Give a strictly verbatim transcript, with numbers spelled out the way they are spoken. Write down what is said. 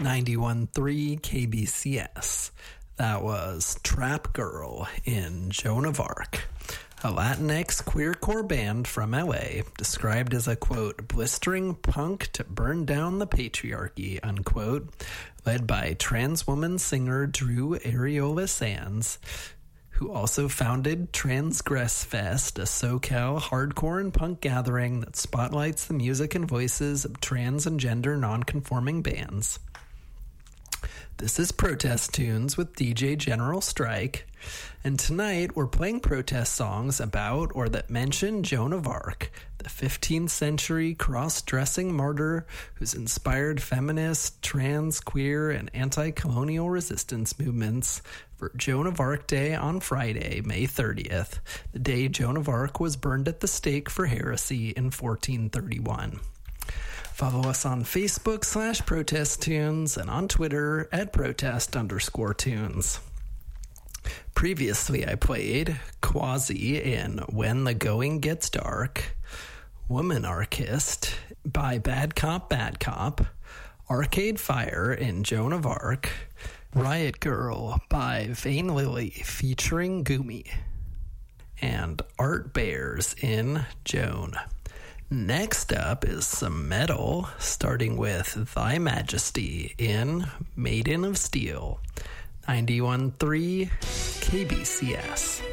ninety-one point three K B C S. That was Trap Girl in Joan of Arc, a Latinx queercore band from L A, described as a, quote, blistering punk to burn down the patriarchy, unquote, led by trans woman singer Drew Areola Sands, who also founded Transgress Fest, a SoCal hardcore and punk gathering that spotlights the music and voices of trans and gender nonconforming bands. This is Protest Tunes with D J General Strike, and tonight we're playing protest songs about or that mention Joan of Arc, the fifteenth century cross-dressing martyr who's inspired feminist, trans, queer, and anti-colonial resistance movements for Joan of Arc Day on Friday, May thirtieth, the day Joan of Arc was burned at the stake for heresy in fourteen thirty-one. Follow us on Facebook slash Protest Tunes and on Twitter at Protest underscore Tunes. Previously, I played Quasi in When the Going Gets Dark, Woman Archist by Bad Cop Bad Cop, Arcade Fire in Joan of Arc, Riot Girl by Vain Lily featuring Gumi, and Art Bears in Joan. Next up is some metal, starting with Thy Majesty in Maiden of Steel, ninety-one point three K B C S.